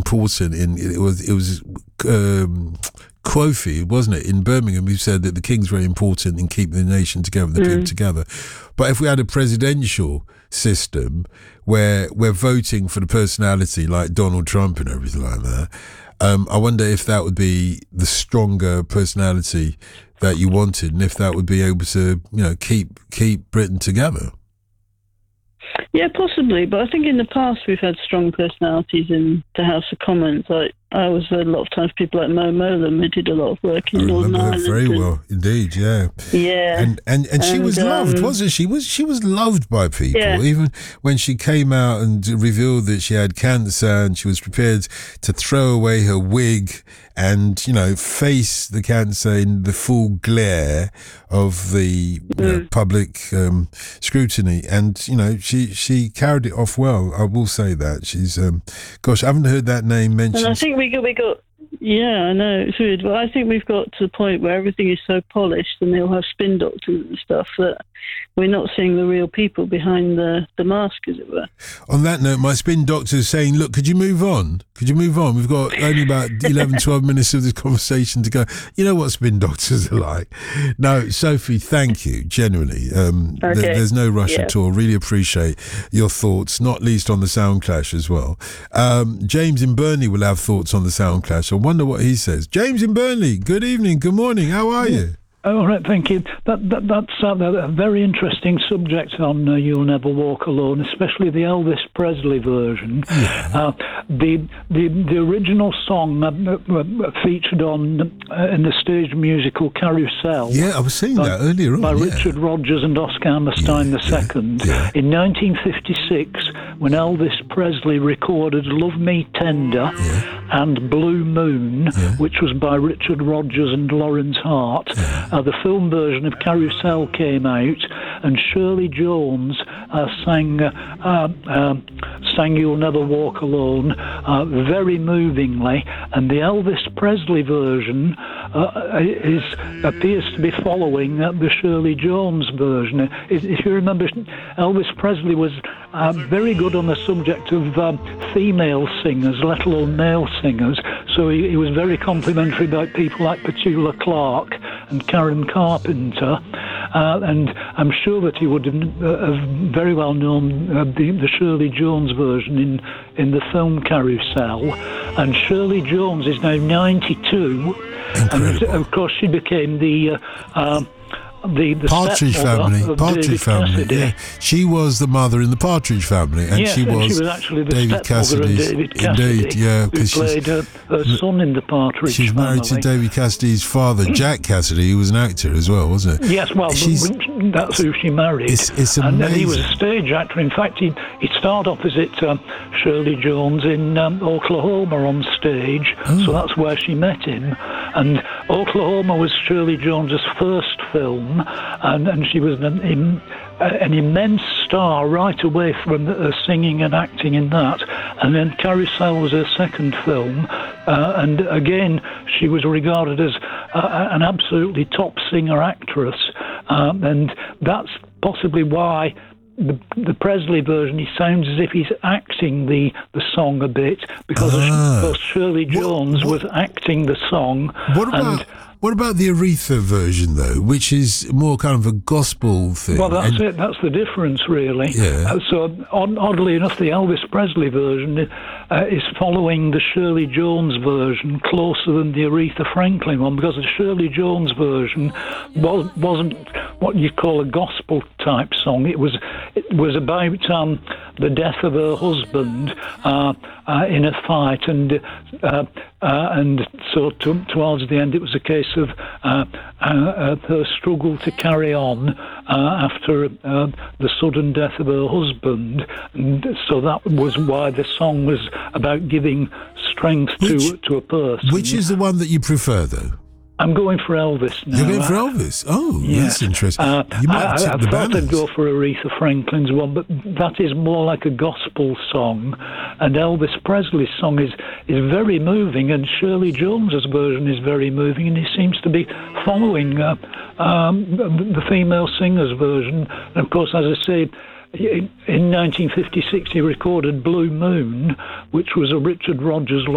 important it was Quofi, wasn't it, in Birmingham, who said that the King's very important in keeping the nation together, the people together. But if we had a presidential system where we're voting for the personality like Donald Trump and everything like that, I wonder if that would be the stronger personality that you wanted, and if that would be able to, keep Britain together. Yeah, possibly, but I think in the past we've had strong personalities in the House of Commons. Like I was a lot of times people like Mo Mowlam, who did a lot of work in Northern Ireland. Very well, indeed, yeah. Yeah, and she was loved, wasn't she? She was loved by people, even when she came out and revealed that she had cancer, and she was prepared to throw away her wig and face the cancer in the full glare of the public scrutiny, and she carried it off well. I will say that she's I haven't heard that name mentioned. And I think we got yeah, I know it's weird, but I think we've got to the point where everything is so polished, and they all have spin doctors and stuff, that we're not seeing the real people behind the mask, as it were. On that note, my spin doctor is saying, look, could you move on? We've got only about 11, 12 minutes of this conversation to go. You know what spin doctors are like. No, Sophie, thank you, genuinely. Okay. There's no rush at all. Really appreciate your thoughts, not least on the sound clash as well. James in Burnley will have thoughts on the sound clash. I wonder what he says. James in Burnley, good evening, good morning, how are you? Oh, right, thank you. That's a very interesting subject on You'll Never Walk Alone, especially the Elvis Presley version. Yeah. The original song featured on in the stage musical Carousel. Yeah, I was saying that earlier on. By Richard Rodgers and Oscar Hammerstein II. Yeah. In 1956, when Elvis Presley recorded Love Me Tender and Blue Moon, which was by Richard Rodgers and Lawrence Hart, the film version of Carousel came out, and Shirley Jones sang You'll Never Walk Alone very movingly, and the Elvis Presley version appears to be following the Shirley Jones version. If you remember, Elvis Presley was very good on the subject of female singers, let alone male singers, so he was very complimentary about people like Petula Clark and Karen Carpenter, and I'm sure that he would have very well known the Shirley Jones version in the film Carousel. And Shirley Jones is now 92. Incredible. And of course she became the Partridge Family. Yeah, she was the mother in the Partridge Family, and she was actually the David Cassidy's. David Cassidy, indeed, yeah, who played her son in the Partridge Family. She's married to David Cassidy's father, Jack Cassidy, who was an actor as well, wasn't it? Yes, well, that's who she married. It's amazing. And he was a stage actor. In fact, he starred opposite Shirley Jones in Oklahoma on stage, so that's where she met him. And Oklahoma was Shirley Jones's first film, and she was an immense star right away from her singing and acting in that. And then Carousel was her second film, and again she was regarded as an absolutely top singer-actress, and that's possibly why the Presley version, he sounds as if he's acting the song a bit, because Shirley Jones was acting the song. What about the Aretha version, though, which is more kind of a gospel thing? Well, that's it. That's the difference, really. Yeah. So, oddly enough, the Elvis Presley version is following the Shirley Jones version closer than the Aretha Franklin one, because the Shirley Jones version wasn't what you'd call a gospel-type song. It was about the death of her husband in a fight, and so towards the end it was a case of her struggle to carry on after the sudden death of her husband, and so that was why the song was about giving strength to a person. Which is the one that you prefer, though? I'm going for Elvis now. You're going for Elvis? Oh, yes. That's interesting. You might have I thought I'd go for Aretha Franklin's one, but that is more like a gospel song. And Elvis Presley's song is very moving, and Shirley Jones's version is very moving, and he seems to be following the female singer's version. And of course, as I say, in 1956 he recorded Blue Moon, which was a Richard Rodgers